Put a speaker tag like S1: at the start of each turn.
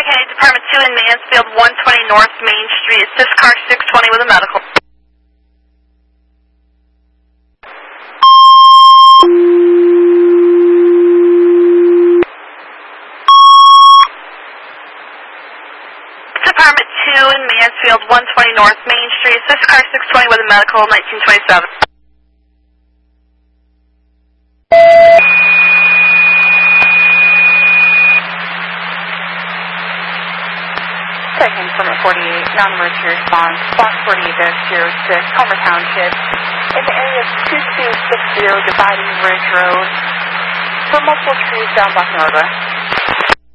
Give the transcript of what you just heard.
S1: County Department 2 in Mansfield, 120 North Main Street. Assist car 620 with a medical. Department 2 in Mansfield, 120 North Main Street. Assist car 620 with a medical, 1927.
S2: Second, Permit 48, non-emergency response, Block 48-06, Homer Township, in the area of 2260 Dividing Ridge Road, for multiple trees down Block Northwest.